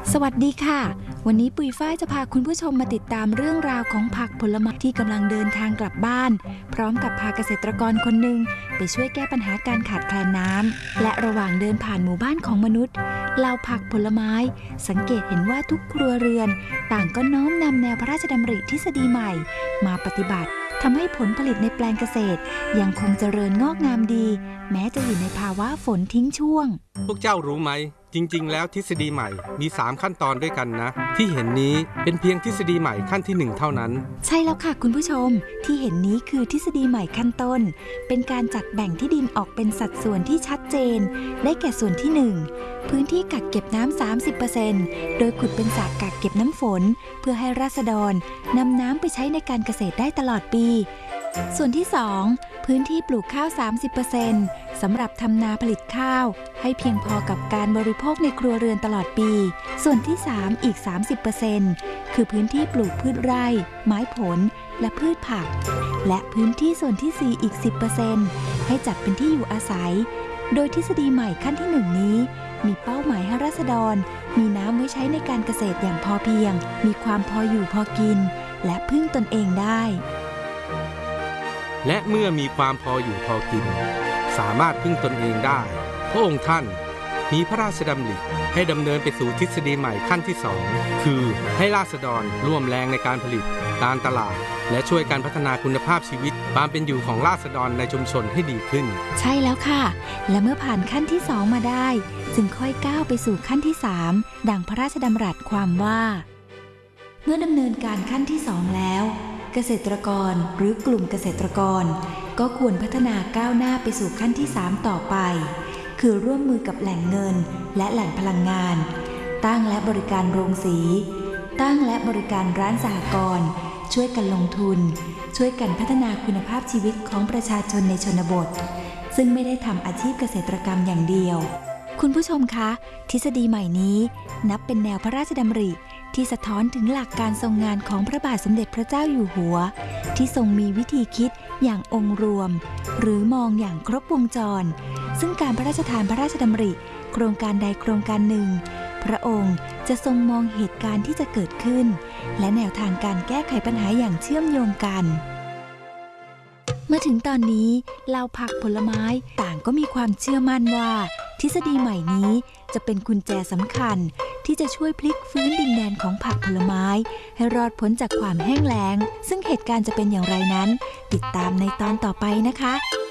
สวัสดีค่ะวันนี้ปุยฝ้ายจะพาคุณผู้ชมมาติดตามเรื่องราวของผักผลไม้ที่กำลังเดินทางกลับบ้านพร้อมกับพาเกษตรกรคนหนึ่งไปช่วยแก้ปัญหาการขาดแคลนน้ำและระหว่างเดินผ่านหมู่บ้านของมนุษย์เหล่าผักผลไม้สังเกตเห็นว่าทุกครัวเรือนต่างก็น้อมนำแนวพระราชดำริทฤษฎีใหม่มาปฏิบัติทำให้ผลผลิตในแปลงเกษตรยังคงเจริญงอกงามดีแม้จะอยู่ในภาวะฝนทิ้งช่วงพวกเจ้ารู้ไหมจริงๆแล้วทฤษฎีใหม่มี3ขั้นตอนด้วยกันนะที่เห็นนี้เป็นเพียงทฤษฎีใหม่ขั้นที่1เท่านั้นใช่แล้วค่ะคุณผู้ชมที่เห็นนี้คือทฤษฎีใหม่ขั้นต้นเป็นการจัดแบ่งที่ดินออกเป็นสัดส่วนที่ชัดเจนได้แก่ส่วนที่1พื้นที่กักเก็บน้ำ 30% โดยขุดเป็นสระกักเก็บน้ำฝนเพื่อให้ราษฎรนำน้ำไปใช้ในการเกษตรได้ตลอดปีส่วนที่2พื้นที่ปลูกข้าว 30% สำหรับทำนาผลิตข้าวให้เพียงพอกับการบริโภคในครัวเรือนตลอดปีส่วนที่3อีก 30% คือพื้นที่ปลูกพืชไร่ไม้ผลและพืชผักและพื้นที่ส่วนที่4อีก 10% ให้จัดเป็นที่อยู่อาศัยโดยทฤษฎีใหม่ขั้นที่1นี้มีเป้าหมายให้ราษฎรมีน้ำไว้ใช้ในการเกษตรอย่างพอเพียงมีความพออยู่พอกินและพึ่งตนเองได้และเมื่อมีความพออยู่พอกินสามารถพึ่งตนเองได้พระองค์ท่านมีพระราชดำริให้ดำเนินไปสู่ทฤษฎีใหม่ขั้นที่2คือให้ราษฎรร่วมแรงในการผลิตการตลาดและช่วยการพัฒนาคุณภาพชีวิตความเป็นอยู่ของราษฎรในชุมชนให้ดีขึ้นใช่แล้วค่ะและเมื่อผ่านขั้นที่2มาได้จึงค่อยก้าวไปสู่ขั้นที่3ดังพระราชดำรัสความว่าเมื่อดำเนินการขั้นที่2แล้วเกษตรกรหรือกลุ่มเกษตรกรก็ควรพัฒนาก้าวหน้าไปสู่ขั้นที่3ต่อไปคือร่วมมือกับแหล่งเงินและแหล่งพลังงานตั้งและบริการโรงสีตั้งและบริการร้านสหกรณ์ช่วยกันลงทุนช่วยกันพัฒนาคุณภาพชีวิตของประชาชนในชนบทซึ่งไม่ได้ทำอาชีพเกษตรกรรมอย่างเดียวคุณผู้ชมคะทฤษฎีใหม่นี้นับเป็นแนวพระราชดำริที่สะท้อนถึงหลักการทรงงานของพระบาทสมเด็จพระเจ้าอยู่หัวที่ทรงมีวิธีคิดอย่างองค์รวมหรือมองอย่างครบวงจรซึ่งการพระราชทานพระราชดำริโครงการใดโครงการหนึ่งพระองค์จะทรงมองเหตุการณ์ที่จะเกิดขึ้นและแนวทางการแก้ไขปัญหาอย่างเชื่อมโยงกันเมื่อถึงตอนนี้เหล่าผักผลไม้ต่างก็มีความเชื่อมั่นว่าทฤษฎีใหม่นี้จะเป็นกุญแจสำคัญที่จะช่วยพลิกฟื้นดินแดนของผักผลไม้ให้รอดพ้นจากความแห้งแล้งซึ่งเหตุการณ์จะเป็นอย่างไรนั้นติดตามในตอนต่อไปนะคะ